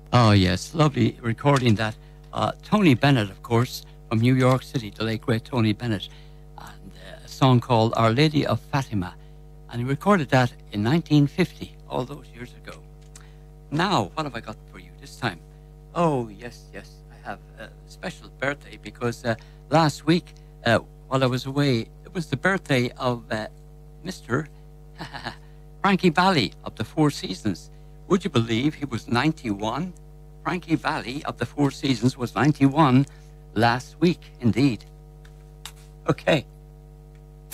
Oh, yes, lovely recording that. Tony Bennett, of course, from New York City, the late great Tony Bennett, and a song called Our Lady of Fatima. And he recorded that in 1950, all those years ago. Now, what have I got for you this time? Oh, yes, I have a special birthday because last week, while I was away, it was the birthday of Mr. Frankie Valli of the Four Seasons. Would you believe he was 91? Frankie Valli of the Four Seasons was 91 last week, indeed. Okay.